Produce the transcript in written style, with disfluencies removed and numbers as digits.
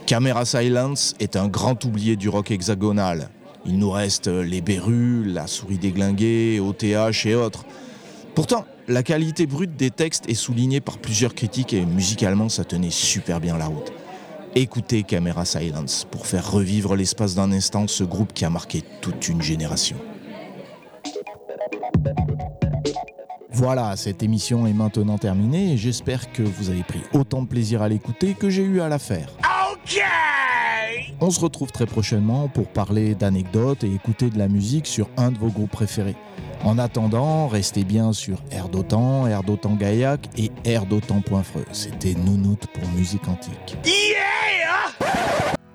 Camera Silence est un grand oublié du rock hexagonal. Il nous reste les Berus, la Souris déglinguée, OTH et autres. Pourtant, la qualité brute des textes est soulignée par plusieurs critiques et musicalement ça tenait super bien la route. Écoutez Camera Silence pour faire revivre l'espace d'un instant ce groupe qui a marqué toute une génération. Voilà, cette émission est maintenant terminée et j'espère que vous avez pris autant de plaisir à l'écouter que j'ai eu à la faire. OK! On se retrouve très prochainement pour parler d'anecdotes et écouter de la musique sur un de vos groupes préférés. En attendant, restez bien sur Air d'Otan, Air d'Otan Gaillac et Air d'Otan.freux. C'était Nounout pour Musique Antique. Yeah!